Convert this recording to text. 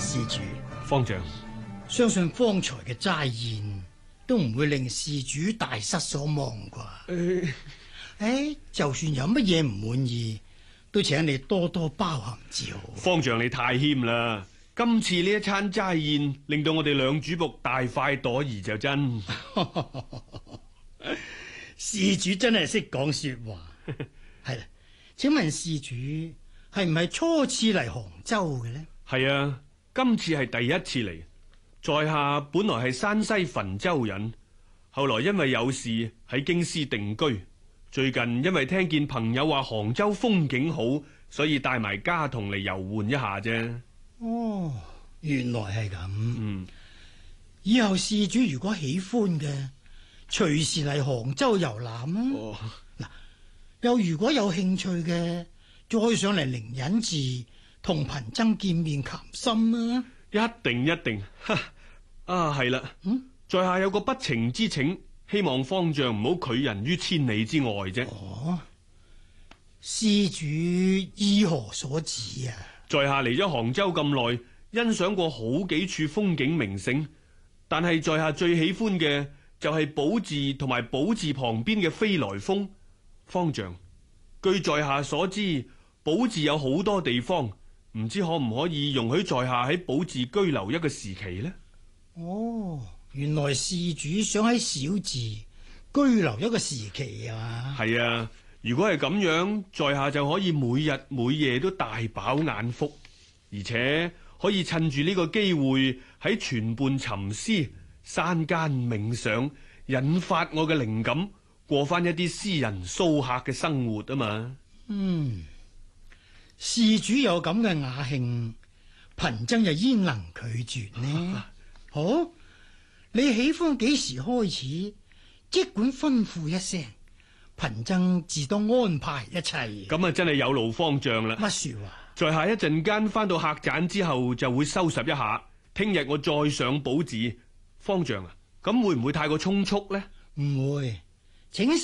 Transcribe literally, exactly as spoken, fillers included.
施主。 方丈， 相信方才嘅齋宴都唔會令施主大失所望啩。誒、哎，就算有乜嘢唔滿意，都請你多多包涵至好。 方丈你太謙啦！今次呢一餐齋宴令到我哋兩主僕大快朵頤就真。 施主真係識講說話。係啦，請問施主係唔係初次嚟杭州嘅呢？ 係啊，今次係第一次嚟。在下本來係山西汾州人，後來因為有事喺京師定居。最近因為聽見朋友話杭州風景好，所以帶埋家童嚟遊玩一下啫。 哦，原來係咁。 嗯， 以後施主如果喜歡嘅，隨時嚟杭州遊覽啊。 哦， 嗱，又如果有興趣嘅，再上嚟靈隱寺同貧僧見面談心啊。 一定一定。啊，係啦。嗯，在下有個不情之請，希望方丈唔好拒人於千里之外啫。 哦，施主意何所指啊？ 在下嚟咗杭州咁耐，欣賞過好幾處風景名勝，但係在下最喜歡嘅就係寶寺同埋寶寺旁邊嘅飛來峰。方丈，據在下所知，寶寺有好多地方，唔知可唔可以容許在下喺寶寺居留一個時期呢？ 哦，原來施主想喺小寺居留一個時期啊？ 係啊。如果係咁樣，在下就可以每日每夜都大飽眼福，而且可以趁住呢個機會喺泉畔沉思、山間冥想，引發我嘅靈感，過翻一啲私人騷客嘅生活啊嘛。 嗯，施主有咁嘅雅興，貧僧又焉能拒絕呢？好、哦，你喜歡幾時開始，即管吩咐一聲。貧僧自當安排一切。咁啊，真係有勞方丈啦。 乜說話？ 在下一陣間翻到客棧之後，就會收拾一下。聽日我再上寶寺。方丈啊，咁會唔會太過匆促呢？ 唔會，請